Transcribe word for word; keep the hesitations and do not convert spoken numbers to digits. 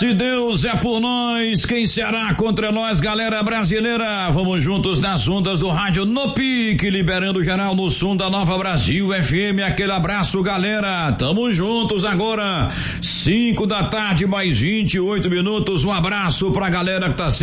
Se Deus é por nós, quem será contra nós, galera brasileira? Vamos juntos nas ondas do rádio no pique, liberando geral no som da Nova Brasil F M. Aquele abraço, galera. Tamo juntos agora. Cinco da tarde, mais vinte e oito minutos. Um abraço pra galera que tá sempre